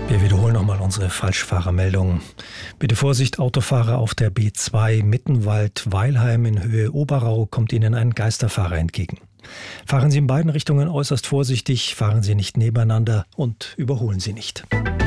Wir wiederholen nochmal unsere Falschfahrermeldung. Bitte Vorsicht, Autofahrer auf der B2 Mittenwald-Weilheim in Höhe Oberau kommt Ihnen ein Geisterfahrer entgegen. Fahren Sie in beiden Richtungen äußerst vorsichtig, fahren Sie nicht nebeneinander und überholen Sie nicht.